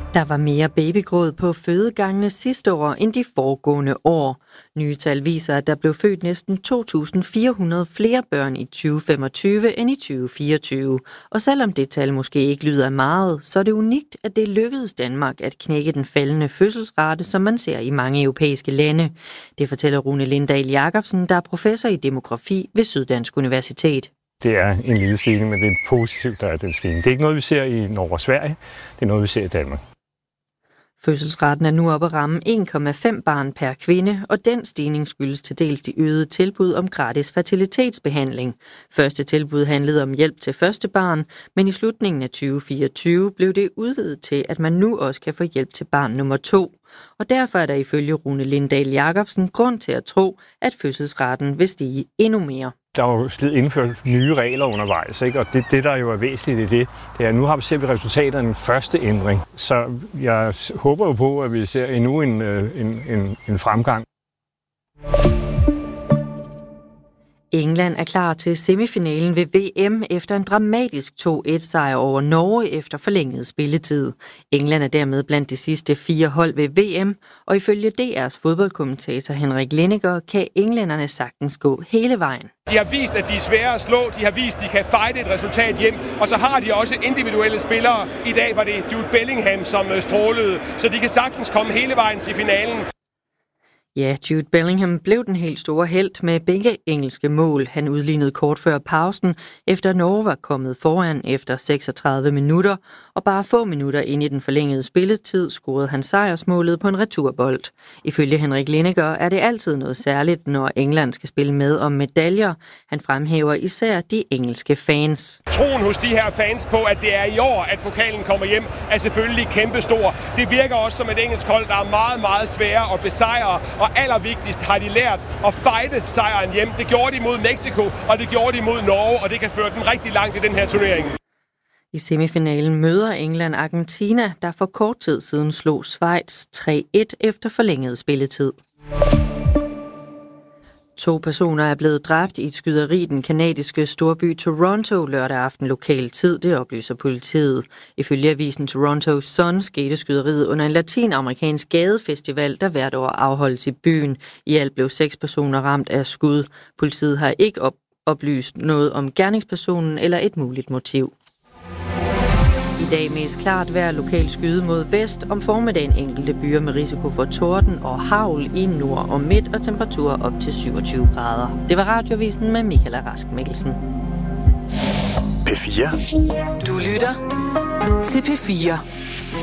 Der var mere babygråd på fødegangene sidste år end de foregående år. Nye tal viser, at der blev født næsten 2.400 flere børn i 2025 end i 2024. Og selvom det tal måske ikke lyder meget, så er det unikt, at det lykkedes Danmark at knække den faldende fødselsrate, som man ser i mange europæiske lande. Det fortæller Rune Lindahl Jacobsen, der er professor i demografi ved Syddansk Universitet. Det er en lille stigning, men det er positivt, der er den stigning. Det er ikke noget, vi ser i Norge og Sverige. Det er noget, vi ser i Danmark. Fødselsraten er nu oppe at ramme 1,5 barn per kvinde, og den stigning skyldes til dels de øgede tilbud om gratis fertilitetsbehandling. Første tilbud handlede om hjælp til første barn, men i slutningen af 2024 blev det udvidet til, at man nu også kan få hjælp til barn nummer 2. Og derfor er der ifølge Rune Lindahl Jacobsen grund til at tro, at fødselsraten vil stige endnu mere. Der er jo blevet indført nye regler undervejs, ikke? Og det, der jo er væsentligt i det er, at nu ser vi resultatet af den første ændring. Så jeg håber jo på, at vi ser endnu en fremgang. England er klar til semifinalen ved VM efter en dramatisk 2-1-sejr over Norge efter forlænget spilletid. England er dermed blandt de sidste 4 hold ved VM, og ifølge DR's fodboldkommentator Henrik Lineker kan englænderne sagtens gå hele vejen. De har vist, at de er svære at slå, de har vist, at de kan fighte et resultat hjem, og så har de også individuelle spillere. I dag var det Jude Bellingham, som strålede, så de kan sagtens komme hele vejen til finalen. Ja, Jude Bellingham blev den helt store helt med begge engelske mål. Han udlignede kort før pausen, efter Norge var kommet foran efter 36 minutter, og bare få minutter ind i den forlængede spilletid scorede han sejrsmålet på en returbold. Ifølge Henrik Lineker er det altid noget særligt, når England skal spille med om medaljer. Han fremhæver især de engelske fans. Troen hos de her fans på, at det er i år, at pokalen kommer hjem, er selvfølgelig kæmpestor. Det virker også som et engelsk hold, der er meget, meget svære at besejre. Og allervigtigst har de lært at fighte sejren hjem. Det gjorde de mod Mexico, og det gjorde de mod Norge, og det kan føre dem rigtig langt i den her turnering. I semifinalen møder England Argentina, der for kort tid siden slog Schweiz 3-1 efter forlænget spilletid. 2 personer er blevet dræbt i et skyderi i den kanadiske storby Toronto lørdag aften lokal tid, det oplyser politiet. Ifølge avisen Toronto Sun skete skyderiet under en latinamerikansk gadefestival, der hvert år afholdes i byen. I alt blev 6 personer ramt af skud. Politiet har ikke oplyst noget om gerningspersonen eller et muligt motiv. I dag mest klart vejr, lokal skyde mod vest. Om formiddagen enkelte byer med risiko for torden og hagl i nord og midt og temperaturer op til 27 grader. Det var Radiovisen med Michael Rask Mikkelsen. P4. Du lytter til P4.